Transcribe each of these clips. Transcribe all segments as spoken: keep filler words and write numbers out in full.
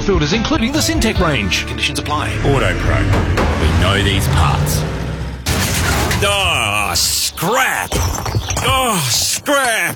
oil filters, including the Syntec range. Conditions apply. AutoPro. We know these parts. Oh, scrap! Oh, scrap!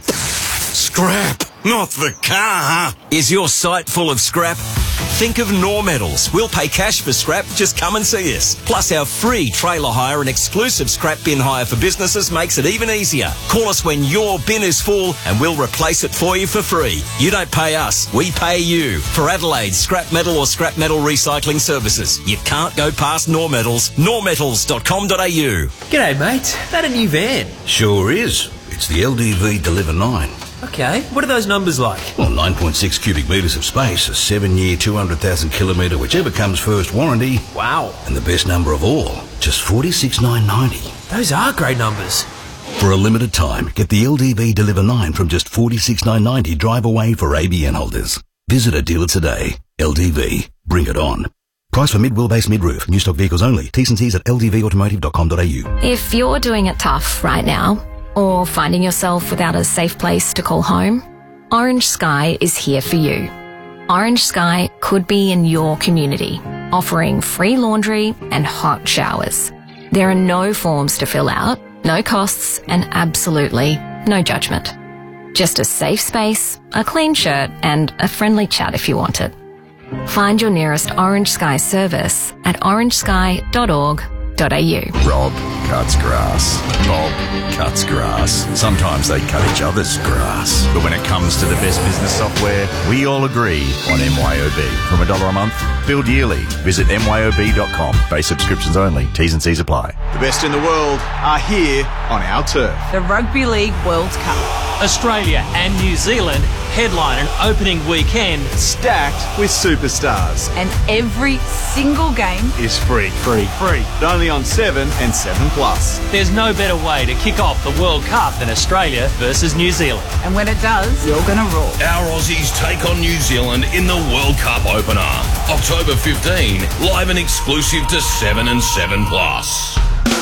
Scrap! Not the car! Is your site full of scrap? Think of Normetals. We'll pay cash for scrap. Just come and see us. Plus, our free trailer hire and exclusive scrap bin hire for businesses makes it even easier. Call us when your bin is full and we'll replace it for you for free. You don't pay us, we pay you. For Adelaide scrap metal or scrap metal recycling services, you can't go past Normetals. normetals dot com dot a u. G'day, mate. That a new van? Sure is. It's the L D V Deliver nine. Okay, what are those numbers like? Well, nine point six cubic metres of space, a seven-year, two hundred thousand kilometre, whichever comes first warranty. Wow. And the best number of all, just forty-six thousand nine hundred ninety. Those are great numbers. For a limited time, get the L D V Deliver nine from just forty-six thousand nine hundred ninety drive away for A B N holders. Visit a dealer today. L D V. Bring it on. Price for mid-wheelbase mid-roof. New stock vehicles only. T's and C's at l d v automotive dot com dot a u. If you're doing it tough right now, or finding yourself without a safe place to call home, Orange Sky is here for you. Orange Sky could be in your community, offering free laundry and hot showers. There are no forms to fill out, no costs, and absolutely no judgment. Just a safe space, a clean shirt, and a friendly chat if you want it. Find your nearest Orange Sky service at orange sky dot org dot a u. Rob cuts grass. Bob cuts grass. Sometimes they cut each other's grass. But when it comes to the best business software, we all agree on M Y O B. From a dollar a month, billed yearly. Visit m y o b dot com. Base subscriptions only. T's and C's apply. The best in the world are here on our turf. The Rugby League World Cup. Australia and New Zealand headline an opening weekend stacked with superstars. And every single game is free. Free. Free. But only on seven and seven plus. There's no better way to kick off the World Cup than Australia versus New Zealand. And when it does, you're going to roar. Our Aussies take on New Zealand in the World Cup opener. October fifteenth, live and exclusive to seven and seven plus.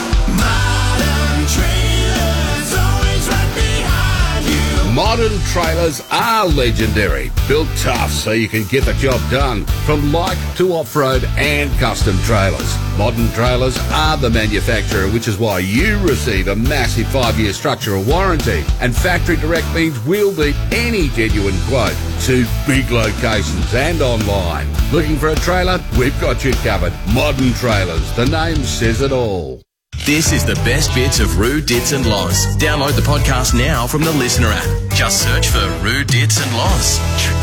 Modern Trailers, always right behind you. Modern Trailers are legendary. Built tough so you can get the job done. From light to off-road and custom trailers. Modern Trailers are the manufacturer, which is why you receive a massive five-year structural warranty. And factory direct means we'll beat any genuine quote to big locations and online. Looking for a trailer? We've got you covered. Modern Trailers. The name says it all. This is the best bits of Roo, Dits and Loz. Download the podcast now from the Listener app. Just search for Roo, Dits and Loz.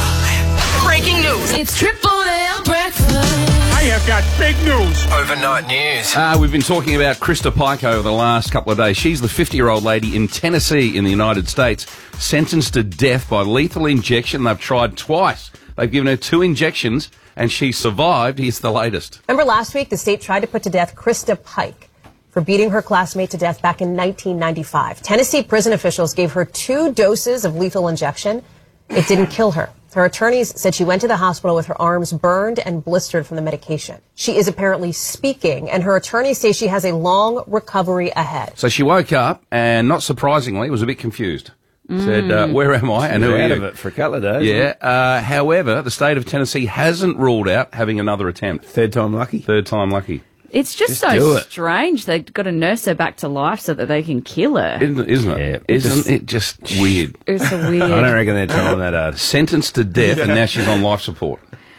Breaking news. It's Triple M breakfast. I have got big news. Overnight news. Uh, we've been talking about Krista Pike over the last couple of days. She's the fifty-year-old lady in Tennessee in the United States, sentenced to death by lethal injection. They've tried twice. They've given her two injections, and she survived. Here's the latest. Remember last week, the state tried to put to death Krista Pike for beating her classmate to death back in nineteen ninety-five. Tennessee prison officials gave her two doses of lethal injection. It didn't kill her. Her attorneys said she went to the hospital with her arms burned and blistered from the medication. She is apparently speaking, and her attorneys say she has a long recovery ahead. So she woke up and, not surprisingly, was a bit confused. Mm. Said, uh, where am I? And who are out you? of it for a couple of days. Yeah. Uh, however, the state of Tennessee hasn't ruled out having another attempt. Third time lucky. Third time lucky. It's just, Just do so it. strange. They've got to nurse her back to life so that they can kill her. Isn't, isn't it? Yeah, Isn't just- it just weird? It's a weird. I don't reckon they're trying that hard. Sentenced to death, and now she's on life support.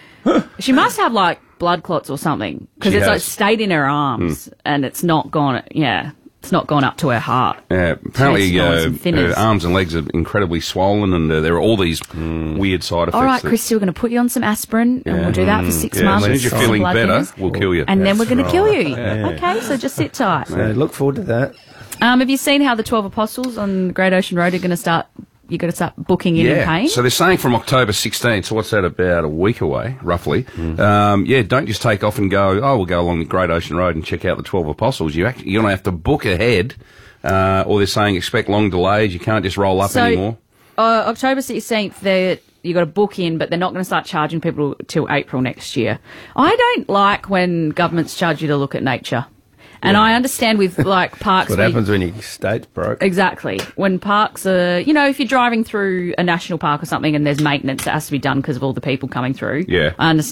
She must have like blood clots or something because She it's like has. stayed in her arms and it's not gone. Yeah, it's not gone up to her heart. Yeah, apparently She's on uh, some her thinners. arms and legs are incredibly swollen, and uh, there are all these weird side effects. All right, that- Christy, we're going to put you on some aspirin and Yeah. we'll do that for six Yeah, months. as soon as you're some feeling blood better, thinners, we'll kill you. and then we're That's going to kill right. you. Yeah. Okay, so just sit tight. So look forward to that. Um, have you seen how the twelve Apostles on Great Ocean Road are going to start? You're going to start booking in yeah. in pain. So they're saying from October sixteenth, so what's that, about a week away, roughly. Um, yeah, don't just take off and go, oh, we'll go along the Great Ocean Road and check out the twelve Apostles. You actually, you're going to have to book ahead, uh, or they're saying expect long delays. You can't just roll up So, anymore. Uh, October sixteenth, they're you got to book in, but they're not going to start charging people till April next year. I don't like when governments charge you to look at nature. And I understand with, like, parks... That's what where- happens when your state's broke. Exactly. When parks are... You know, if you're driving through a national park or something and there's maintenance that has to be done because of all the people coming through... Yeah. I understand.